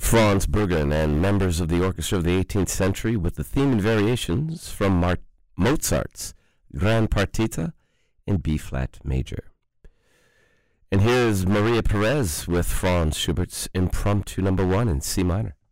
Franz Bergen and members of the orchestra of the 18th century with the theme and variations from Mozart's Grand Partita in B-flat major. And here's Maria Perez with Franz Schubert's Impromptu No. 1 in C minor.